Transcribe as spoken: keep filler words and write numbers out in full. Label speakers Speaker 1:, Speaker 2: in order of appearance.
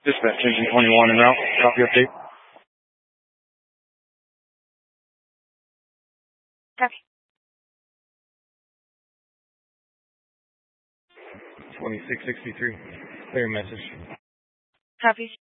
Speaker 1: Dispatch engine twenty-one en route. Copy update.
Speaker 2: Copy.
Speaker 1: twenty-six sixty-three. Clear message.
Speaker 2: Copy.